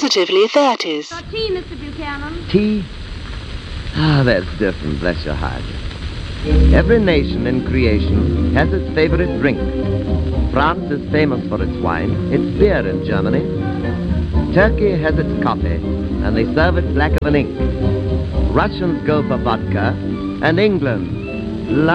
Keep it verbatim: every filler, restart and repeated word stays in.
positively thirties. Got tea, Mister Buchanan? Tea? Ah, that's different, bless your heart. Every nation in creation has its favorite drink. France is famous for its wine, its beer in Germany. Turkey has its coffee, and they serve it blacker than ink. Russians go for vodka, and England